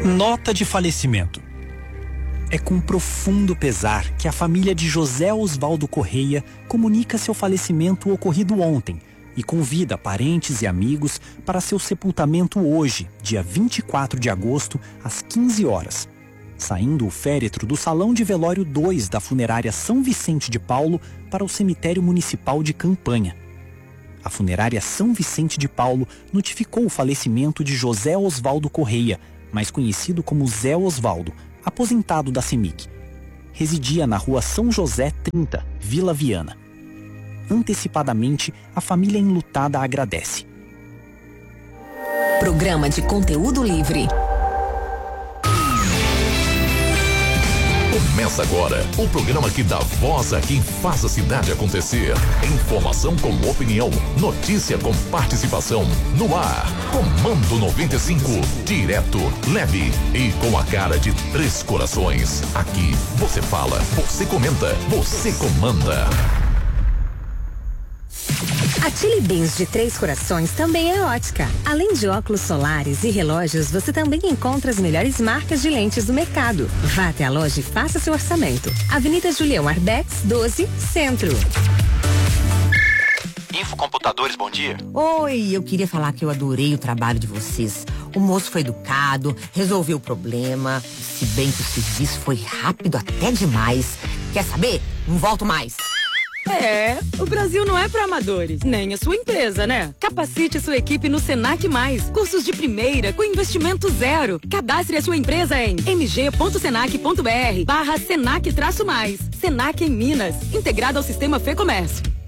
Nota de falecimento. É com profundo pesar que a família de José Osvaldo Correia comunica seu falecimento ocorrido ontem e convida parentes e amigos para seu sepultamento hoje, dia 24 de agosto, às 15 horas. Saindo o féretro do Salão de Velório 2 da Funerária São Vicente de Paulo para o Cemitério Municipal de Campanha. A Funerária São Vicente de Paulo notificou o falecimento de José Osvaldo Correia, mais conhecido como Zé Osvaldo, aposentado da CEMIG. Residia na rua São José 30, Vila Viana. Antecipadamente, a família enlutada agradece. Programa de conteúdo livre. Começa agora o programa que dá voz a quem faz a cidade acontecer. Informação com opinião, notícia com participação. No ar, Comando 95. Direto, leve e com a cara de 3 corações. Aqui você fala, você comenta, você comanda. A Chili Beans de 3 Corações também é ótica. Além de óculos solares e relógios, você também encontra as melhores marcas de lentes do mercado. Vá até a loja e faça seu orçamento. Avenida Julião Arbex, 12, Centro. Info Computadores, bom dia. Oi, eu queria falar que eu adorei o trabalho de vocês. O moço foi educado, resolveu o problema, se bem que o serviço foi rápido até demais. Quer saber? Não volto mais. O Brasil não é para amadores, nem a sua empresa, né? Capacite sua equipe no Senac Mais. Cursos de primeira, com investimento zero. Cadastre a sua empresa em mg.senac.br/Senac-mais. Senac em Minas, integrado ao sistema Fê Comércio.